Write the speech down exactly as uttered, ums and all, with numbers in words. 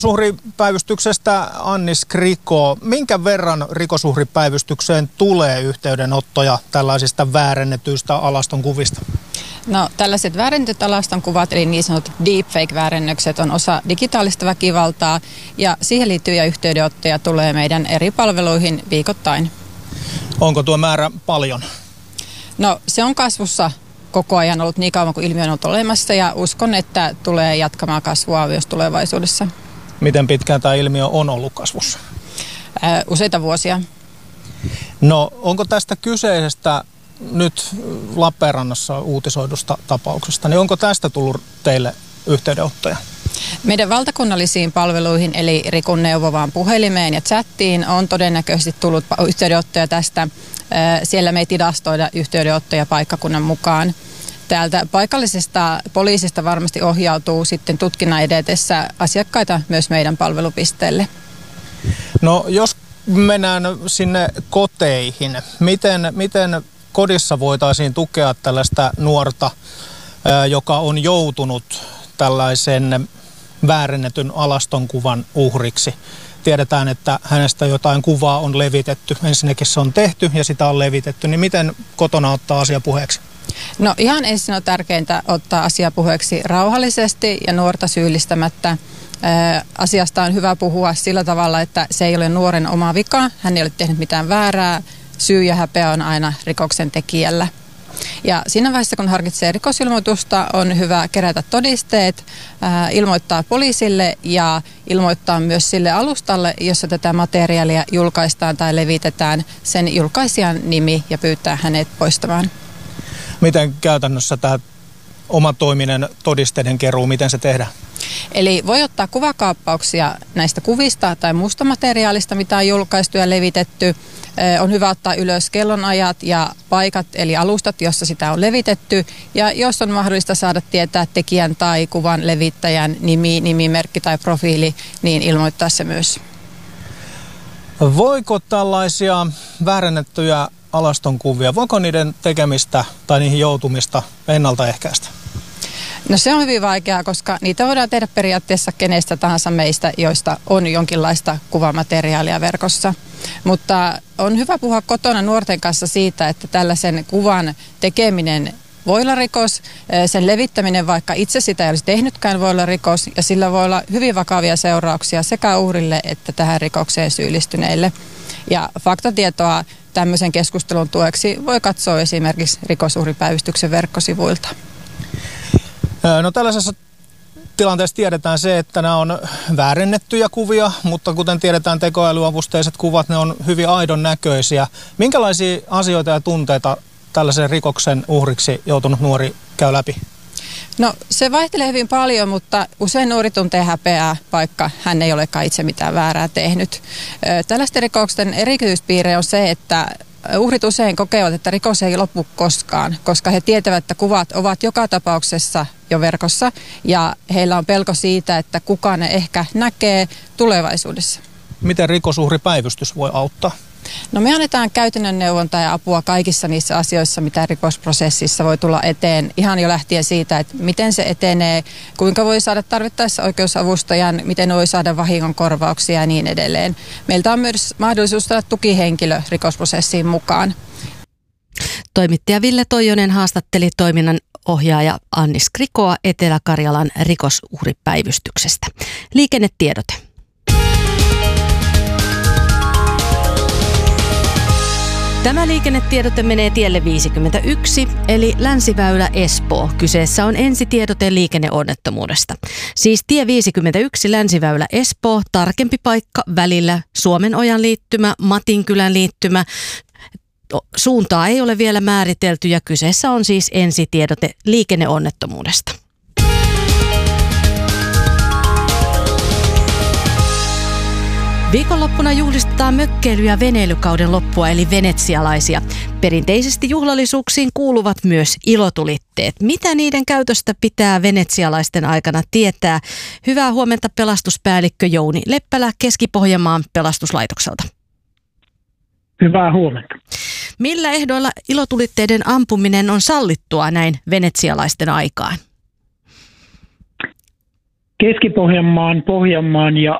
Rikosuhripäivystyksestä Anni Skriko. Minkä verran rikosuhripäivystykseen tulee yhteydenottoja tällaisista väärennetyistä alastonkuvista? No, tällaiset väärennetyt alastonkuvat, eli niin sanotut deepfake-väärennökset, on osa digitaalista väkivaltaa ja siihen liittyviä yhteydenottoja tulee meidän eri palveluihin viikoittain. Onko tuo määrä paljon? No, se on kasvussa koko ajan ollut niin kauan kuin ilmiö on ollut olemassa ja uskon, että tulee jatkamaan kasvua myös tulevaisuudessa. Miten pitkään tämä ilmiö on ollut kasvussa? Ää, useita vuosia. No, onko tästä kyseisestä nyt Lappeenrannassa uutisoidusta tapauksesta, niin onko tästä tullut teille yhteydenottoja? Meidän valtakunnallisiin palveluihin, eli Rikun neuvovaan puhelimeen ja chattiin, on todennäköisesti tullut yhteydenottoja tästä. Siellä me ei tilastoida yhteydenottoja paikkakunnan mukaan. Täältä paikallisesta poliisista varmasti ohjautuu sitten tutkinnan edetessä asiakkaita myös meidän palvelupisteelle. No, jos mennään sinne koteihin, miten, miten kodissa voitaisiin tukea tällaista nuorta, joka on joutunut tällaisen väärennetyn alastonkuvan uhriksi? Tiedetään, että hänestä jotain kuvaa on levitetty. Ensinnäkin se on tehty ja sitä on levitetty. Niin miten kotona ottaa asia puheeksi? No, ihan ensin on tärkeintä ottaa asia puheeksi rauhallisesti ja nuorta syyllistämättä. Ää, asiasta on hyvä puhua sillä tavalla, että se ei ole nuoren oma vika. Hän ei ole tehnyt mitään väärää. Syy ja häpeä on aina rikoksen tekijällä. Ja siinä vaiheessa, kun harkitsee rikosilmoitusta, on hyvä kerätä todisteet, ää, ilmoittaa poliisille ja ilmoittaa myös sille alustalle, jossa tätä materiaalia julkaistaan tai levitetään, sen julkaisijan nimi ja pyytää hänet poistamaan. Miten käytännössä tämä omatoiminen todisteiden keruu, miten se tehdään? Eli voi ottaa kuvakaappauksia näistä kuvista tai muusta materiaalista, mitä on julkaistu ja levitetty. On hyvä ottaa ylös kellonajat ja paikat, eli alustat, jossa sitä on levitetty. Ja jos on mahdollista saada tietää tekijän tai kuvan levittäjän nimi, nimimerkki tai profiili, niin ilmoittaa se myös. Voiko tällaisia väärennettyjä alastonkuvia, voiko niiden tekemistä tai niihin joutumista ennaltaehkäistä? No, se on hyvin vaikeaa, koska niitä voidaan tehdä periaatteessa kenestä tahansa meistä, joista on jonkinlaista kuvamateriaalia verkossa. Mutta on hyvä puhua kotona nuorten kanssa siitä, että tällaisen kuvan tekeminen voi olla rikos, sen levittäminen, vaikka itse sitä ei olisi tehnytkään, voi olla rikos, ja sillä voi olla hyvin vakavia seurauksia sekä uhrille että tähän rikokseen syyllistyneille. Ja faktatietoa tämmöisen keskustelun tueksi voi katsoa esimerkiksi Rikosuhripäivystyksen verkkosivuilta. No, tällaisessa tilanteessa tiedetään se, että nämä on väärennettyjä kuvia, mutta kuten tiedetään, tekoälyavusteiset kuvat, ne on hyvin aidon näköisiä. Minkälaisia asioita ja tunteita tällaisen rikoksen uhriksi joutunut nuori käy läpi? No, se vaihtelee hyvin paljon, mutta usein nuori tuntee häpeää, vaikka hän ei olekaan itse mitään väärää tehnyt. Tällaisten rikoksen erityispiirre on se, että uhrit usein kokevat, että rikos ei lopu koskaan, koska he tietävät, että kuvat ovat joka tapauksessa jo verkossa ja heillä on pelko siitä, että kukaan ne ehkä näkee tulevaisuudessa. Miten rikosuhripäivystys voi auttaa? No, me annetaan käytännön neuvontaa ja apua kaikissa niissä asioissa, mitä rikosprosessissa voi tulla eteen. Ihan jo lähtien siitä, että miten se etenee, kuinka voi saada tarvittaessa oikeusavustajan, miten voi saada vahingonkorvauksia ja niin edelleen. Meiltä on myös mahdollisuus saada tukihenkilö rikosprosessiin mukaan. Toimittaja Ville Toijonen haastatteli toiminnan ohjaaja Anni Skrikoa Etelä-Karjalan rikosuhripäivystyksestä. Liikennetiedote. Tämä liikennetiedote menee tielle viisikymmentäyksi, eli Länsiväylä Espoo. Kyseessä on ensitiedote liikenneonnettomuudesta. Siis tie viisikymmentäyksi Länsiväylä Espoo, tarkempi paikka välillä Suomenojan liittymä, Matinkylän liittymä. Suuntaa ei ole vielä määritelty ja kyseessä on siis ensitiedote liikenneonnettomuudesta. Viikonloppuna juhlistetaan mökkeily- ja veneilykauden loppua eli venetsialaisia. Perinteisesti juhlallisuuksiin kuuluvat myös ilotulitteet. Mitä niiden käytöstä pitää venetsialaisten aikana tietää? Hyvää huomenta pelastuspäällikkö Jouni Leppälä Keski-Pohjanmaan pelastuslaitokselta. Hyvää huomenta. Millä ehdoilla ilotulitteiden ampuminen on sallittua näin venetsialaisten aikaan? Keski-Pohjanmaan, Pohjanmaan ja